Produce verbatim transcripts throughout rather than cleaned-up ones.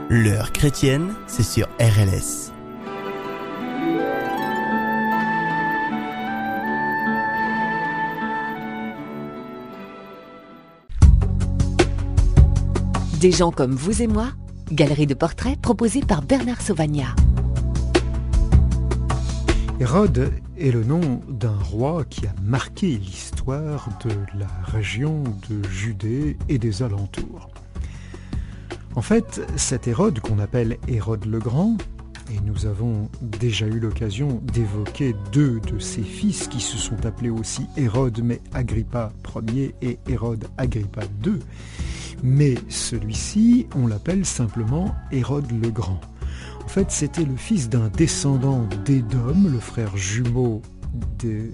L'heure chrétienne, c'est sur R L S. Des gens comme vous et moi, galerie de portraits proposée par Bernard Sauvagnat. Hérode est le nom d'un roi qui a marqué l'histoire de la région de Judée et des alentours. En fait, cet Hérode qu'on appelle Hérode le Grand, et nous avons déjà eu l'occasion d'évoquer deux de ses fils qui se sont appelés aussi Hérode, mais Agrippa Ier et Hérode Agrippa deux. Mais celui-ci, on l'appelle simplement Hérode le Grand. En fait, c'était le fils d'un descendant d'Édom, le frère jumeau de euh,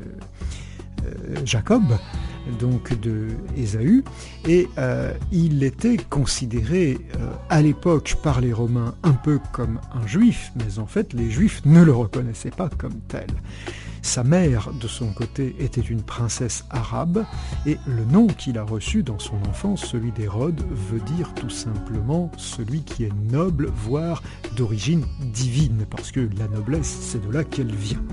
euh, Jacob, donc de Ésaü, et euh, il était considéré euh, à l'époque par les Romains un peu comme un juif, mais en fait les juifs ne le reconnaissaient pas comme tel. Sa mère, de son côté, était une princesse arabe, et le nom qu'il a reçu dans son enfance, celui d'Hérode, veut dire tout simplement celui qui est noble, voire d'origine divine, parce que la noblesse, c'est de là qu'elle vient.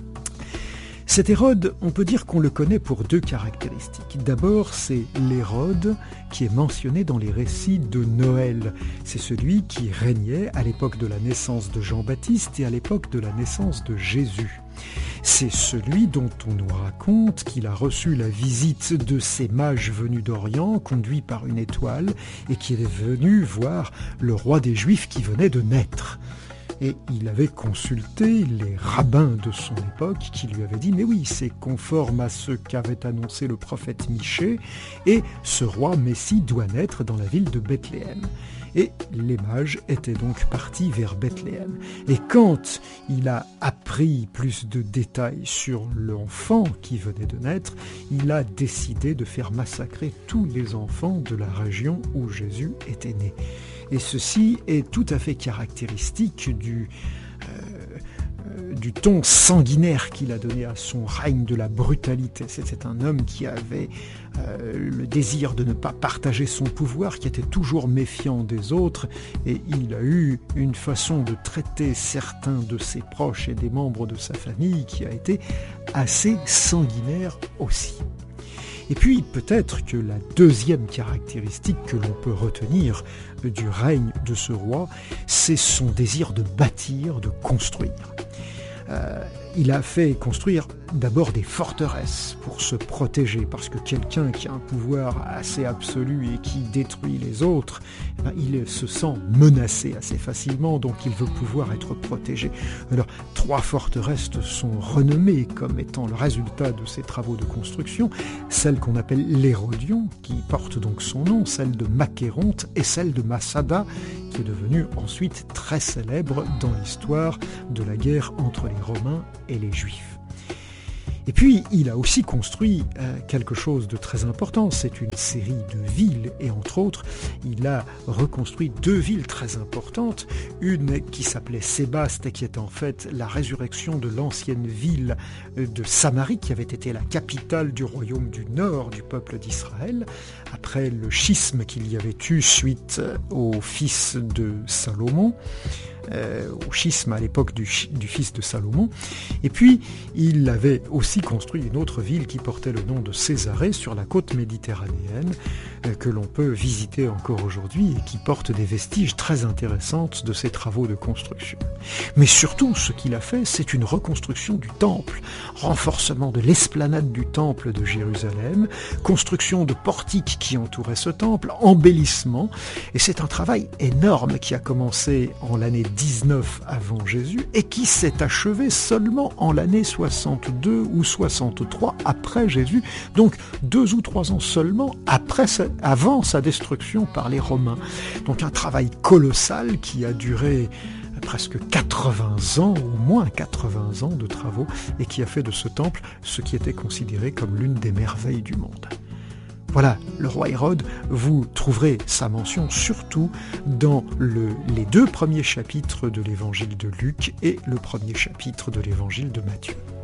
Cet Hérode, on peut dire qu'on le connaît pour deux caractéristiques. D'abord, c'est l'Hérode qui est mentionné dans les récits de Noël. C'est celui qui régnait à l'époque de la naissance de Jean-Baptiste et à l'époque de la naissance de Jésus. C'est celui dont on nous raconte qu'il a reçu la visite de ces mages venus d'Orient, conduits par une étoile, et qu'il est venu voir le roi des Juifs qui venait de naître. Et il avait consulté les rabbins de son époque qui lui avaient dit « Mais oui, c'est conforme à ce qu'avait annoncé le prophète Michée, et ce roi Messie doit naître dans la ville de Bethléem. » Et les mages étaient donc partis vers Bethléem. Et quand il a appris plus de détails sur l'enfant qui venait de naître, il a décidé de faire massacrer tous les enfants de la région où Jésus était né. Et ceci est tout à fait caractéristique du, euh, du ton sanguinaire qu'il a donné à son règne de la brutalité. C'était un homme qui avait euh, le désir de ne pas partager son pouvoir, qui était toujours méfiant des autres, et il a eu une façon de traiter certains de ses proches et des membres de sa famille qui a été assez sanguinaire aussi. Et puis peut-être que la deuxième caractéristique que l'on peut retenir du règne de ce roi, c'est son désir de bâtir, de construire. Euh, il a fait construire d'abord des forteresses pour se protéger, parce que quelqu'un qui a un pouvoir assez absolu et qui détruit les autres, eh ben, il se sent menacé assez facilement, donc il veut pouvoir être protégé. Alors, trois forteresses sont renommées comme étant le résultat de ces travaux de construction, celle qu'on appelle l'Hérodion, qui porte donc son nom, celle de Macéronte et celle de Massada, qui est devenue ensuite très célèbre dans l'histoire de la guerre entre les Romains et les Juifs. Et puis, il a aussi construit euh, quelque chose de très important, c'est une série de villes, et entre autres, il a reconstruit deux villes très importantes, une qui s'appelait Sébaste, et qui est en fait la résurrection de l'ancienne ville de Samarie, qui avait été la capitale du royaume du Nord du peuple d'Israël, après le schisme qu'il y avait eu suite au fils de Salomon, Euh, au schisme à l'époque du, du fils de Salomon. Et puis, il avait aussi construit une autre ville qui portait le nom de Césarée sur la côte méditerranéenne, euh, que l'on peut visiter encore aujourd'hui et qui porte des vestiges très intéressants de ses travaux de construction. Mais surtout, ce qu'il a fait, c'est une reconstruction du temple, renforcement de l'esplanade du temple de Jérusalem, construction de portiques qui entouraient ce temple, embellissement, et c'est un travail énorme qui a commencé en l'année dix-neuf avant Jésus et qui s'est achevé seulement en l'année soixante-deux ou soixante-trois après Jésus, donc deux ou trois ans seulement après sa, avant sa destruction par les Romains. Donc un travail colossal qui a duré presque quatre-vingts ans, au moins quatre-vingts ans de travaux, et qui a fait de ce temple ce qui était considéré comme l'une des merveilles du monde. Voilà, le roi Hérode, vous trouverez sa mention surtout dans le, les deux premiers chapitres de l'évangile de Luc et le premier chapitre de l'évangile de Matthieu.